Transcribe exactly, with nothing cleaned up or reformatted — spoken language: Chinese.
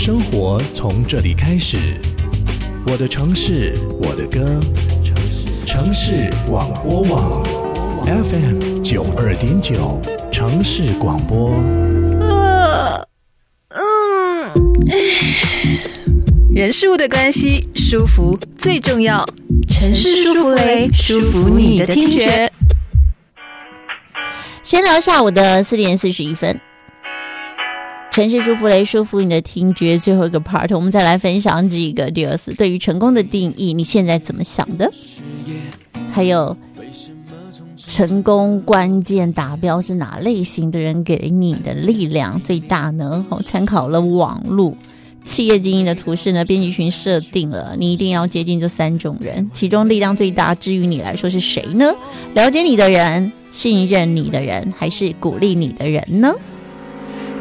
生活从这里开始，我的城市，我的歌，城市广播网 F M 九二点九，城市广播。 呃，嗯，人事物的关系，舒服最重要。城市舒服雷，舒服你的听觉。 先聊下午的四点四十一分，城市舒服雷，舒服你的听觉。最后一个 part， 我们再来分享几个 deals 对于成功的定义，你现在怎么想的？还有成功关键达标是哪类型的人给你的力量最大呢？我参考了网路企业经营的图示呢，编辑群设定了你一定要接近这三种人，其中力量最大至于你来说是谁呢？了解你的人，信任你的人，还是鼓励你的人呢？